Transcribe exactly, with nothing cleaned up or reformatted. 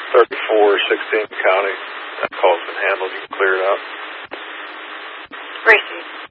thirty-four sixteen county. That call's been handled. You can clear it out. Gracie.